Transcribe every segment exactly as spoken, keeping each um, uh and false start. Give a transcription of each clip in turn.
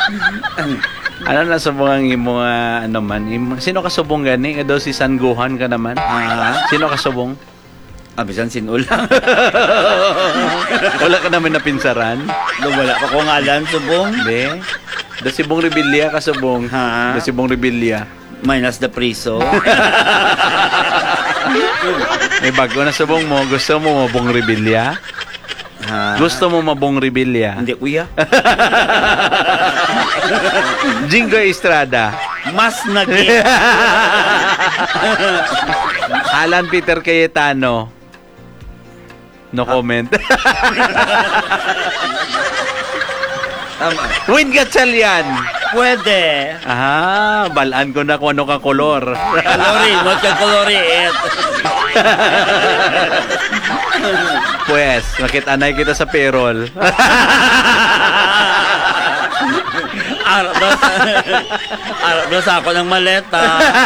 Ano na subong ang imo nga ano man? Imo, sino ka subong gani? Nga daw si San Gohan ka naman. Ah, sino ka subong? Abisan sinulang. Wala ka naman napinsaran? Do wala pa ko ngalan subong. Be. Do si Bong Rebilla ka subong. Ha? Do si Bong Rebilla. Minus the priso. May bago na subong mo. Gusto mo mabong Rebilla? Ha? Gusto mo mabong Rebilla? Hindi kuya. Jingo Estrada. Mas naging. Alan Peter Cayetano. No comment. Tama. Win Gatchalian. Pwede. Ah, balaan ko na kung ano ka kolor. Kalori, mo ka kalori. Pues, makitanay kita sa payroll. Arap na sa, arap na sa ako ng maleta.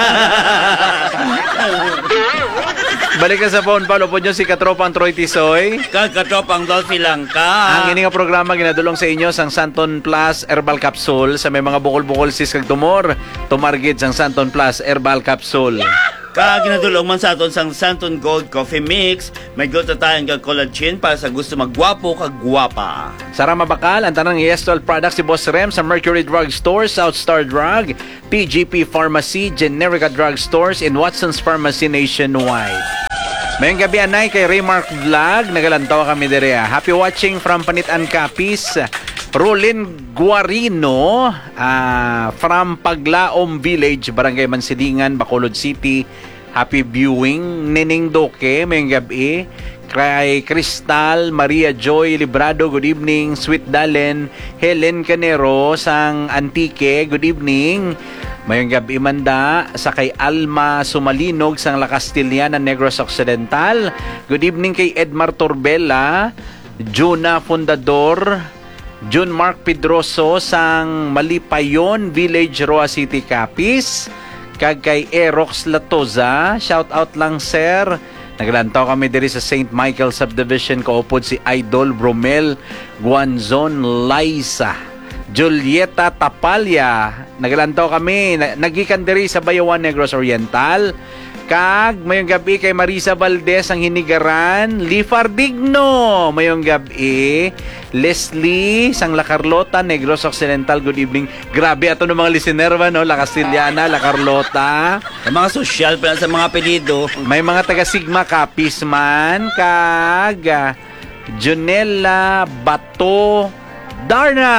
Balik ka sa phone, Paulo po nyo si Katropang Troy Tisoy. Kagkatropang daw silang ka. Ang ini nga programa ginadulong sa inyo sang Santon Plus Herbal Capsule sa may mga bukol-bukol sis kag tumor. Tumargid sang Santon Plus Herbal Capsule. Kag ginadulong man sa aton sang Santon Gold Coffee Mix. May glutathione kag collagen para sa gusto magwapo kag gwapa. Sara mabakal ang tanang Yestol products si Boss Rem sa Mercury Drug Store, South Star Drug, P G P Pharmacy, Generica Drug Stores, and Watson's Pharmacy nationwide. Mayang gabi anay kay Raymark Vlog. Nagalantaw kami dire. Happy watching from Panitan Capiz. Rolin Guarino uh, from Paglaom Village, Barangay Mansilingan, Bacolod City. Happy viewing. Nining Doke, mayang gabi. Kay Crystal Maria Joy Librado, good evening. Sweet Dalen Helen Canero sang Antique, good evening. Mayong gabi manda sa kay Alma Sumalinog sang La Castiliana, Negros Occidental. Good evening kay Edmar Torbella, Juna Fundador, Jun Mark Pedroso sang Malipayon Village, Roa City, Capiz. Kag kay Erox Latoza, shout out lang sir. Naglantaw kami diri sa Saint Michael Subdivision, kaupod si Idol Bromel Guanzon Liza. Julieta Tapalya, naglantaw kami, nagikan diri sa Bayawan, Negros Oriental. Kag mayong gabi kay Marisa Valdez ang Hinigaran, Lifardigno, mayong gabi. Leslie sang La Carlota, Negros Occidental, good evening. Grabe ato ng mga listener ba, no? La Castiliana, La Carlota. Sa mga social pa sa mga apelido. May mga taga Sigma Capiz man. Kag uh, Junella Bato Darna.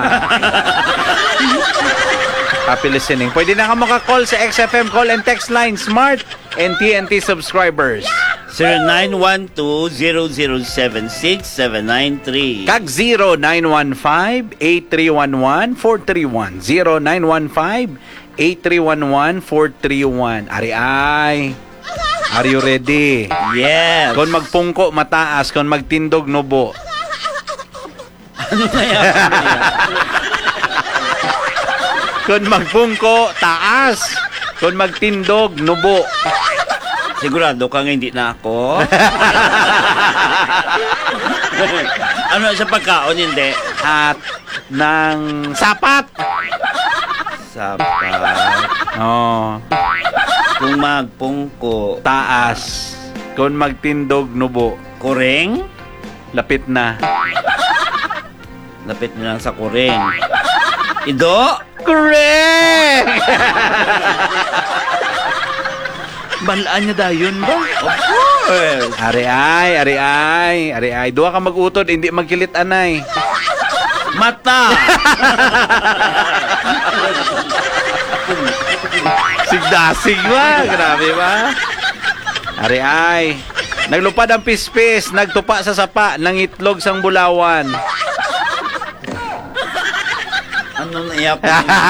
Happy listening. Pwede na ka makakall sa X F M call and text line Smart and T N T subscribers. zero nine one two zero zero seven six seven nine three. Kag zero nine one five eight three one one four three one. zero nine one five eight three one one four three one. Ari ay. Are you ready? Yes. Kung magpungko mataas, kung magtindog nubo. Ano na yan? Kung magpungko, taas. Kung magtindog, nubo. Sigurado ka nga hindi na ako? Ano sa pagkaon, hindi? At ng sapat. Sapat. Oh, Kung magpungko. taas. Kung magtindog, nubo. Kureng? Lapit na. Lapit na lang sa kureng. Ido? Correct! Balaan niya dayon ba? Of course. Ari ay, ari ay, ari ay. Duwa ka mag-utod, hindi magkilit anay. Mata! Sigdasig ba? Grabe ba? Ari ay. Naglupad ang pispis, nagtupa sa sapa ng itlog sang bulawan. Ano na iyap?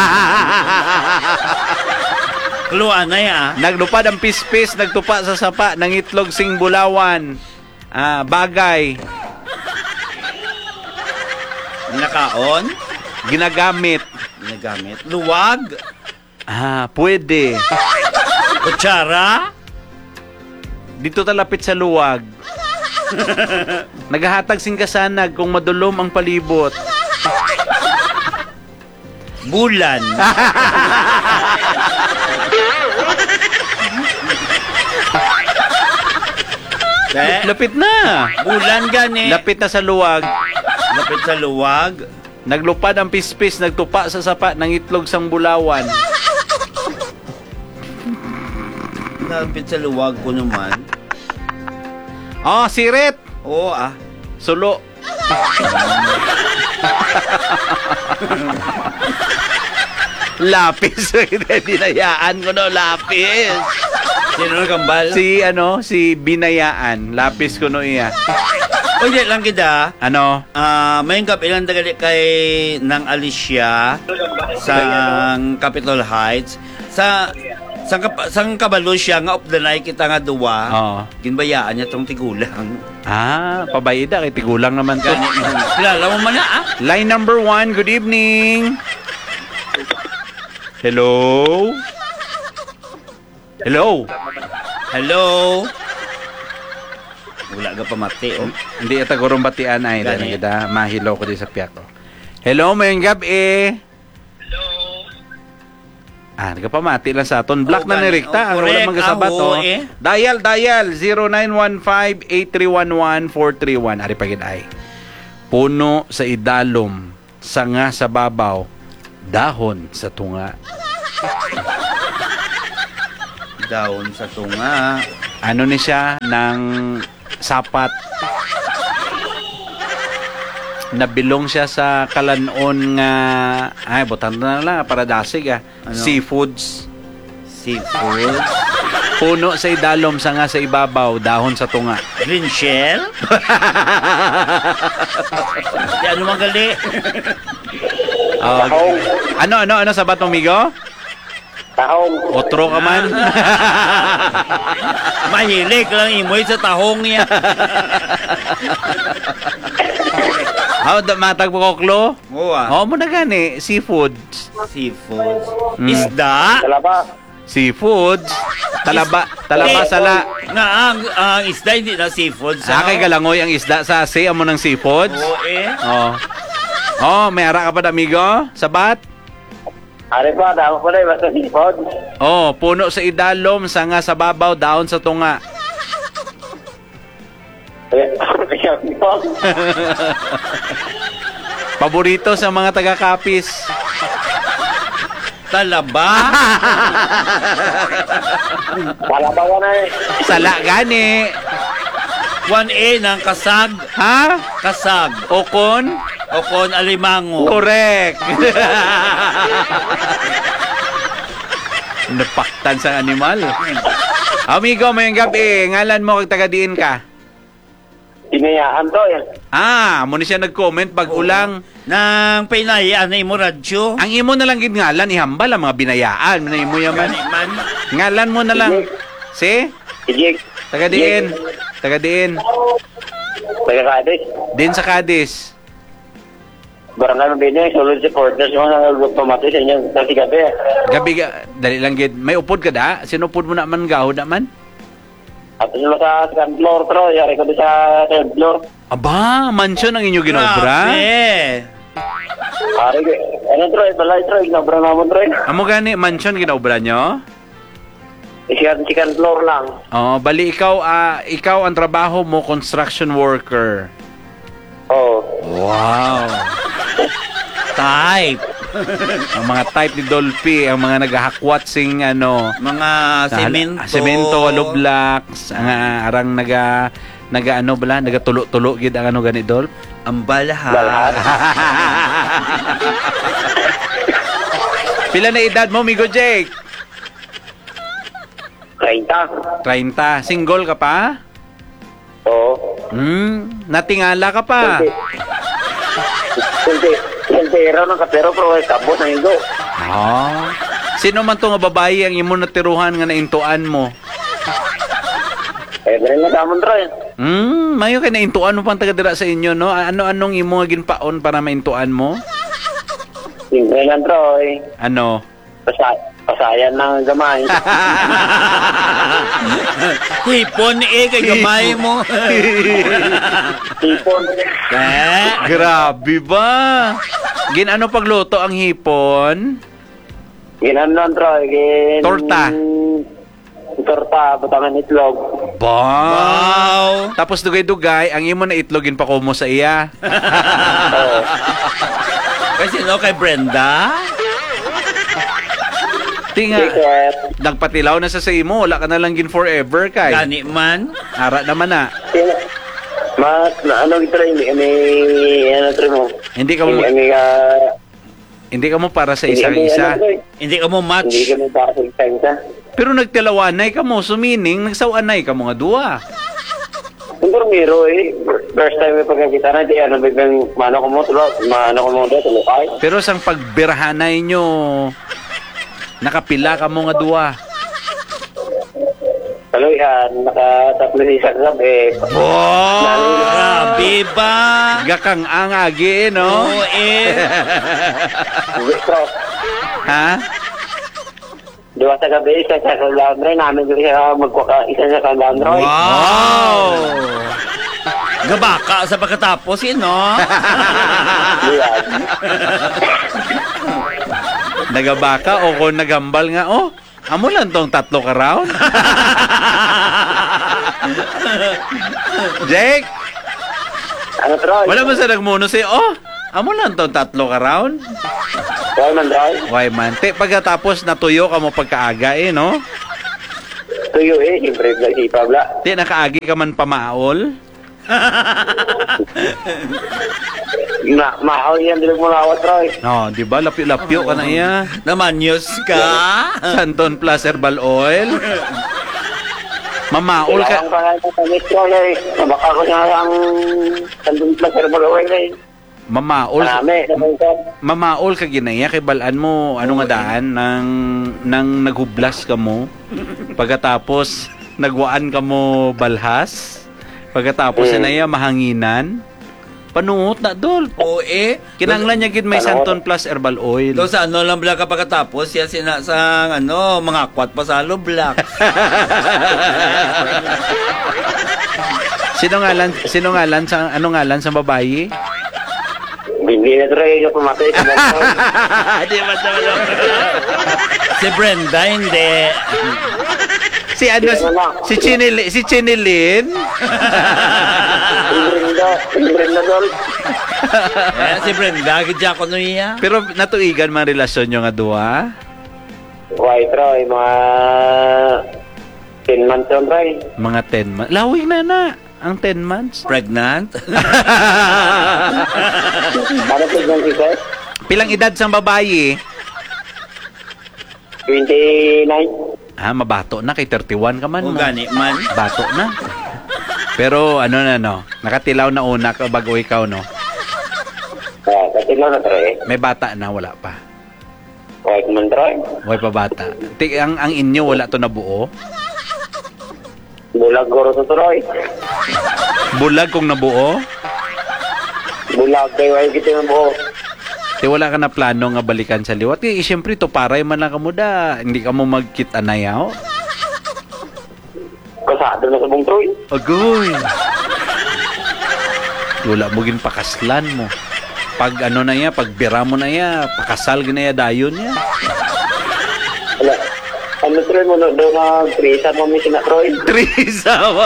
Kluan na ya. Naglupad ang pispis, nagtupa sa sapa ng itlog sing bulawan. Ah, bagay. Nakaon? Ginagamit. Ginagamit. Luwag? Ah, pwede. Kutsara? Dito talapit sa luwag. Naghahatag sing kasanag kung madulom ang palibot. Bulan. Eh, Lapit na. bulan gani. Lapit na sa luwag. Lapit sa luwag. Naglupad ang pispis, nagtupa sa sapa ng itlog sang bulawan. Lapit sa luwag ko naman. Oh, sirit. Oo ah. Sulo. Lapis. Binayaan ko no, lapis. Sino ang kambal? Si ano, si Binayaan. Lapis ko no iya. O di lang kita. Ano? Ah, may kap ilang tagali kay ng Alicia sa Capitol Heights sa sang kap, sang kabalo siya nga of the night kita nga duwa. Oh. Ginbayaan niya tong tigulang. Ah, pabayida kay tigulang naman to. Kilala mo man na ah? Line number one, good evening. Hello? Hello? Hello. Wala ka pa mati oh. Hindi ata gurong batian ay Gani. dahil kita mahilo ko di sa piyak ko. Hello, mayong gabi. Hello. Ah, nagpamati lang sa aton. Black Oh, na ni gani. Rikta. Oh, Ang wala correct. mang kasabat Ah, oh. oo, eh. Dial, dial. zero nine one five, eight three one one, four three one. Ari pagid ay. Puno sa idalom, sanga sa babaw, dahon sa tunga. Down sa tunga. Ano ni siya ng sapat. Nabilong siya sa kalanon nga ay botan na lang para dasig ah. Ano? Seafoods. Seafood. Puno sa idalom, sanga sa ibabaw, dahon sa tunga. Green shell. Di ano magali. Ah, ano ano ano sabat mo, amigo? Tahong. Otro ka man. Mahilig lang imoy sa tahong niya. How da matag mo koklo? Oo ah. Oh, mo na gani seafood. Seafood. Mm. Isda. Talaba. Seafood. Talaba, talaba Eh, sala. Nga ang, ang isda hindi na seafood Sa kay galangoy ang isda sa say amo ng seafood. Oo eh. Oh. Oh, may ara ka pa amigo? Sabat? Ari pa, damo pa rin, basta sipod. Oh, puno sa idalom, sanga sa babaw, dahon sa tunga. Kaya sipod. Paborito sa mga taga-Kapis. Talaba. Talaba ka na eh. Sala gani. one A ng kasag. Ha? Kasag. Okon? O kon alimango. Correct. Napaktan sa animal. Amigo, mayong gabi. Ngalan mo kag taga-diin ka? Inayaan to eh. Ah, mo ni siya nag-comment pag ulang. Nang pinayaan na imo radyo. Ang imo na lang gid ngalan ihambal ang mga binayaan. Na imo yaman. Gani man. Ngalan mo na lang. Si? Ijik. Taga-diin. Taga-diin. Pagkakadis. Din sa Cadiz. Barangay Mabini, sulod si Porters, yung nang pamati sa inyong kasi gabi. Gabi ga, dali lang gid. May upod ka da? Sinupod mo na man gahod naman? At sila sa second floor, pero yari ko doon sa third floor. Aba, mansion ang inyo ginobra. Grabe. Ari ko, ano Troy, balay Troy, ginabra naman Troy. Amo gani mansion ginobra nyo? Second, second floor lang. Oh, bali ikaw ah ikaw ang trabaho mo construction worker. Oo. Wow. Type. Ang mga type ni Dolphy, ang mga nagahakwat sing ano, Mga semento. semento, hollow blocks, ang ah, arang naga naga ano bala, naga tulo-tulo gid ang ano gani Dolph. Ang balahan. Balahan. Pila na edad mo, Migo Jake? Kainta. thirty. Single ka pa? Oo. Hmm, natingala ka pa. Kunti. Sentero ng kapero, pero ay kabot na higo. Ah. Sino man to nga babae ang imo natiruhan nga naintuan mo? Eh, dahil na kamon Troy. Hmm, mayo kay naintuan mo pang taga dira sa inyo, no? Ano-anong imo nga ginpaon para maintuan mo? Tingnan lang Troy. Ano? Pasay. pasayan ng gamay. Hipon eh, kay gamay mo. Tipon. Eh, Grabe ba? Ginano pagluto ang hipon? Ginanon, Troy. Gin... Torta. Torta, butangan itlog. Ba? wow. Tapos dugay-dugay, ang imo na itlogin pa ko mo sa iya. Oo. Kasi no, kay Brenda. Tinga, Tiket. nagpatilaw na sa sa imo, wala ka na lang gin forever kay. Gani man. Ara naman na. Mas, na, ano ito rin, may, ano ito mo? Hindi ka mo, May, may, ah, hindi ka mo para sa hindi isang kami, isa. ano, Troy, Hindi ka mo match. Hindi kami para sa isang isa. Pero nagtilawanay ka mo, sumining, nagsawanay ka mo nga duwa. Kung miro eh, first time may pagkakita na, di ano, biglang mano ko mo, tulog, mano ko mo doon, tulog ay. Pero sang pagbirahanay nyo, nakapila ka mo nga duwa. Tuloy yan, nakatatlo sa isang gabi. Wow! Grabe ba? Gakang ang agi, eh, no? Oo eh. Bistro. Ha? Dua sa gabi, isa sa kalandre, namin ko siya magkuka, isa sa kalandre. Wow! Gabaka sa pagkatapos, eh, no? Yan. Nagabaka o kung nagambal nga, oh, amo lang tong tatlo ka round. Jake, Ano, Troy? wala mo sa nagmuno si, oh, amo lang tong tatlo ka round. Troy man, Troy. Why man, te, pagkatapos natuyo ka mo pagkaaga eh, no? Tuyo eh, siyempre, si Pabla. Te, nakaagi ka man pamaol. Ma Maaw yan, dilag mo lawat, Troy. No, di ba? Lapyo-lapyo ka na iya. Namanyos ka? Santon plus herbal oil. Mamaol Kailangan ka. pa nga ito sa Mistro, eh. Mabaka ko niya ang sandun plus herbal oil, eh. Mamaol. Marami, naman ko. Mamaol ka ginaya kay balaan mo ano nga daan nang nang naghublas ka mo. Pagkatapos nagwaan ka mo balhas. Pagkatapos Mm. na iya mahanginan. Panuot na dol. Oo eh. Kinanglan niya gid may Santon plus herbal oil. Doon sa ano lang black pagkatapos, yan sina sa ano, mga kwat pa sa black. Sino ngalan sino ngalan sa ano ngalan sa babae? Hindi na, Troy, yung pumatay sa Mistro. Di ba naman? Si Brenda, hindi. Si ano si, si Chinili, si Chinilin. Brenda, Brenda, Dol. Eh, si Brenda, gidya ko niya. Pero natuigan man relasyon nyo nga duha. Why, Troy, mga ten months yun, Troy. Mga ten months. Lawig na na ang ten months. Pregnant? Ano po yung isa? Pilang edad sang babae? twenty-nine. Ah, mabato na kay thirty-one ka man O mo. gani man. Bato na. Pero ano na no, nakatilaw na una ka bago ikaw no. Ah, kasi lang na, Troy. May bata na wala pa. Why, man, Troy. Way pa bata. Ti ang ang inyo wala to na buo. Bulag guro to, Troy. Bulag kung nabuo. Bulag kayo ay kita ng buho. Ti wala ka na plano nga balikan sa liwat. Eh, siyempre to paray man lang kamo da. Hindi ka mo magkita na yaw. Kasado na sa bong, Troy. Agoy. Wala mo gin pakaslan mo. Pag ano na ya, pag bira mo na ya, pakasal ginaya dayon ya. Wala. Ano, Troy, mo na daw nag-trisa mo may sina, Troy. Trisawa.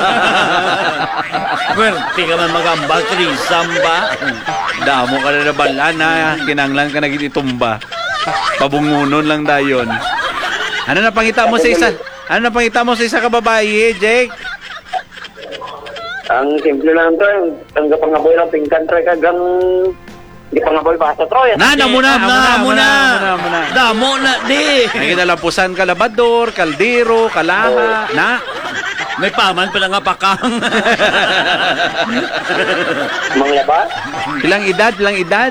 Pwerte ka man magambal, trisam ba? Damo ka na nabalaan na. Kinanglan ka na itumba. Pabungunon lang dayon. Ano na pangita mo sa isa? Ano na pangita mo sa isa ka babae, Jake? Ang simple lang, Troy. Ang kapangaboy lang, pingkan, Troy, kagang... Di pangaboy pa sa, Troy. Na, na muna, muna, muna, muna, muna. Damo na, di. Naginalapusan kalabador, kaldero, kalaha, na. May paman pala nga pakang. Mga laba? Ilang edad, ilang edad?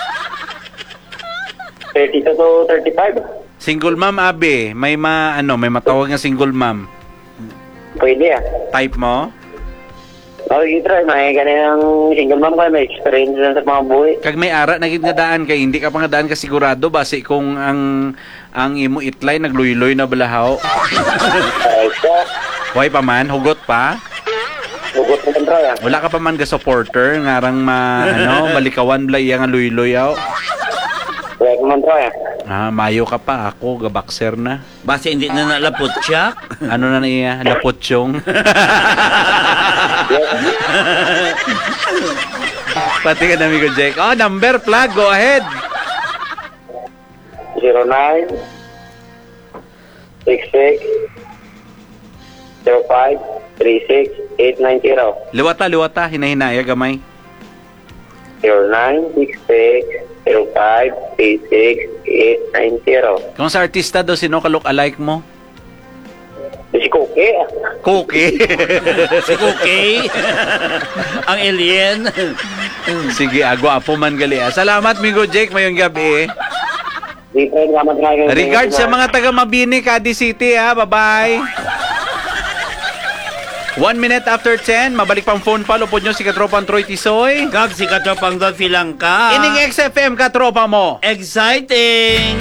thirty-two to thirty-five. Single mom, Abe. May ma, ano, may matawag nga single mom. Pwede, ah. Type mo? Makikita, may ganang single mom kayo, may experience na sa mga buhay. Kag may ara na gid nga daan kay hindi ka pa nga daan ka sigurado base kung ang ang imo itlay nagluy-luy na balahaw. Ay, siya. Way pa man, hugot pa. Hugot mo kontra yan. Wala ka pa man ga supporter ngarang ma ano, balikawan bala iya nga luy-luy aw. Hugot mo kontra yan. Ah, mayo ka pa ako ga boxer na. Base hindi na nalapot siya. Ano na niya, lapotsyong. Pati ka na ko Jake. Oh, number plug, go ahead. zero nine six six zero five three six eight nine zero. Liwata, liwata, hinahinaya gamay. zero nine six six zero five three six eight nine zero. Kung sa artista do sino ka look-alike mo? Si Cookie. Cookie. Si Cookie. Ang alien. Sige, agwa po man gali. ah. Salamat, Migo Jake, mayong gabi. Dito yung naman nga. Regards sa mga taga Mabini, Cadi City, ha. Bye-bye. One minute after ten, mabalik pang phone pa. Lupod nyo si Katropang Troy Tisoy. Kag si Katropang Dolphy lang ka. Ining X F M, Katropa mo. Exciting!